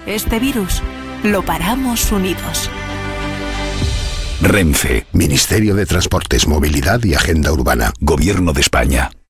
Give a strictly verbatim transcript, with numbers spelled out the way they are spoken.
Este virus lo paramos unidos. Renfe, Ministerio de Transportes, Movilidad y Agenda Urbana, Gobierno de España.